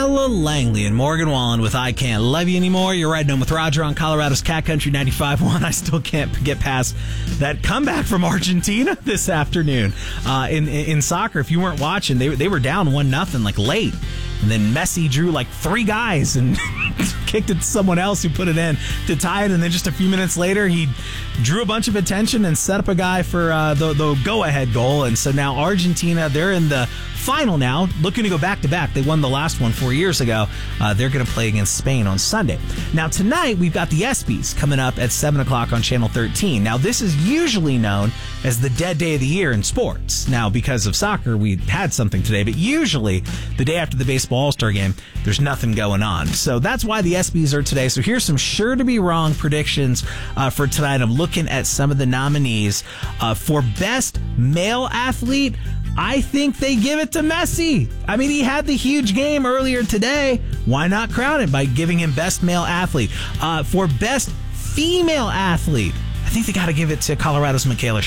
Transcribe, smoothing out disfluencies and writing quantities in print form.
Ella Langley and Morgan Wallen with I Can't Love You Anymore. You're riding home with Roger on Colorado's Cat Country 95.1. I still can't get past that comeback from Argentina this afternoon. In soccer, if you weren't watching, they were down 1-0 like late. And then Messi drew like 3 guys and kicked it to someone else who put it in to tie it. And then just a few minutes later, he drew a bunch of attention and set up a guy for the go-ahead goal. And so now Argentina, they're in the final now, looking to go back-to-back. They won the last one 4 years ago. They're going to play against Spain on Sunday. Now, tonight, we've got the ESPYs coming up at 7 o'clock on Channel 13. Now, this is usually known as the dead day of the year in sports. Now, because of soccer, we had something today, but usually the day after the baseball All-Star game, there's nothing going on. So that's why the ESPYs are today. So here's some sure-to-be-wrong predictions for tonight. I'm looking at some of the nominees. For Best Male Athlete, I think they give it to Messi. I mean, he had the huge game earlier today. Why not crown it by giving him Best Male Athlete? For Best Female Athlete, I think they got to give it to Colorado's Michaela